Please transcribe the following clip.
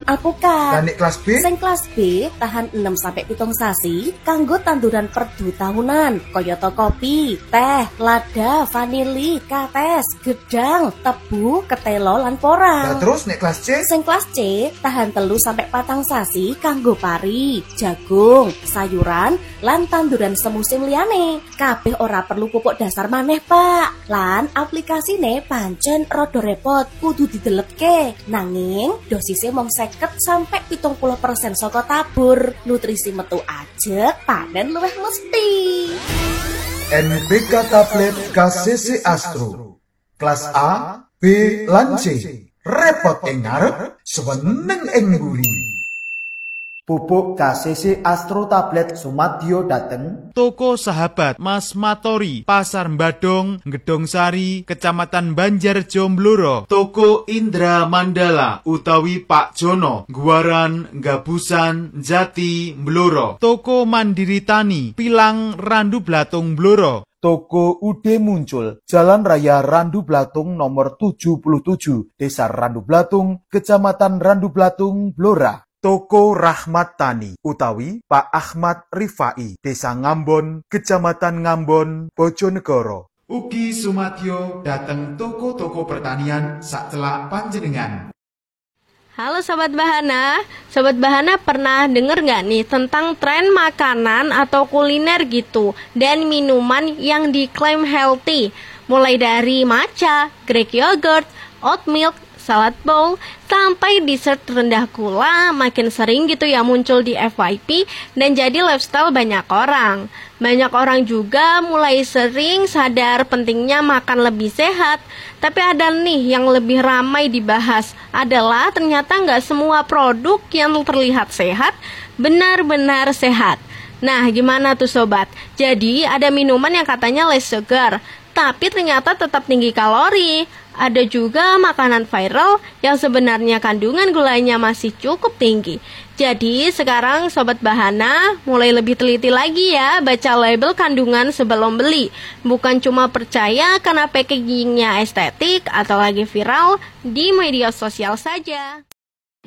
alpukat. Dan kelas B? Sing kelas B tahan 6-7 sasi kanggo tanduran perdu tahunan kayata kopi, teh, lada, vanili, kates, gedang, tebu, ketelo lan porang. Nah, terus nek kelas C? Sing kelas C tahan 3-4 sasi kanggo pari, jagung, sayuran lan tanduran semusim liyane. Kabeh ora perlu pupuk dasar maneh, Pak. Lan aplikasine pancen rada repot, kudu didelepke. Nanging dosisnya mung 50-70% saka tabur. Nutrisi metu ajeg, panen luwih mesti. NPK tablet KCC Astro. Kelas A, B lan C. Repot ing ngarep, seneng ing mburi. Pupuk KCC Astro tablet Sumadyo dateng Toko Sahabat Mas Matori, Pasar Mbadong, Gedong Sari, Kecamatan Banjarjo Blora. Toko Indra Mandala utawi Pak Jono, Guaran, Gabusan, Jati, Blora. Toko Mandiri Tani, Pilang, Randu Blatung, Blora. Toko Ude Muncul, Jalan Raya Randu Blatung nomor 77, Desa Randu Blatung, Kecamatan Randu Blatung, Blora. Toko Rahmat Tani utawi Pak Ahmad Rifai, Desa Ngambon, Kecamatan Ngambon, Bojonegoro. Ugi Sumadyo dateng toko-toko pertanian sacelak panjenengan. Halo Sobat Bahana pernah denger nggak nih tentang tren makanan atau kuliner gitu dan minuman yang diklaim healthy, mulai dari matcha, Greek yogurt, oat milk, salad bowl, sampai dessert rendah gula makin sering gitu ya muncul di FYP dan jadi lifestyle banyak orang. Banyak orang juga mulai sering sadar pentingnya makan lebih sehat. Tapi ada nih yang lebih ramai dibahas adalah ternyata nggak semua produk yang terlihat sehat benar-benar sehat. Nah, gimana tuh sobat? Jadi ada minuman yang katanya less sugar, tapi ternyata tetap tinggi kalori. Ada juga makanan viral yang sebenarnya kandungan gulanya masih cukup tinggi. Jadi sekarang Sobat Bahana mulai lebih teliti lagi ya baca label kandungan sebelum beli. Bukan cuma percaya karena packagingnya estetik atau lagi viral di media sosial saja.